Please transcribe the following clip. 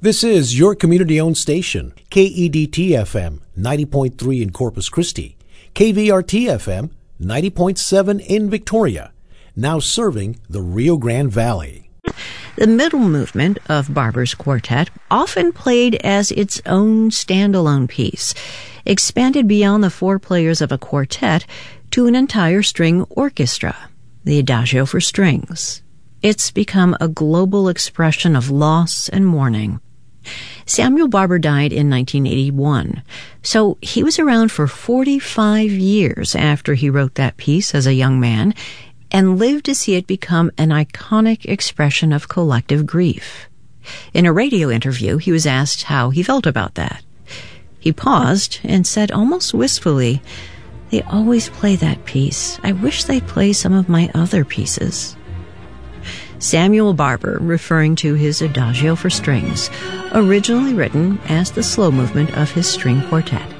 This is your community-owned station, KEDT-FM 90.3 in Corpus Christi, KVRT-FM 90.7 in Victoria, now serving the Rio Grande Valley. The middle movement of Barber's quartet often played as its own standalone piece, expanded beyond the four players of a quartet to an entire string orchestra, the Adagio for Strings. It's become a global expression of loss and mourning. Samuel Barber died in 1981, so he was around for 45 years after he wrote that piece as a young man and lived to see it become an iconic expression of collective grief. In a radio interview, he was asked how he felt about that. He paused and said almost wistfully, "They always play that piece. I wish they'd play some of my other pieces." Samuel Barber, referring to his Adagio for Strings, originally written as the slow movement of his string quartet.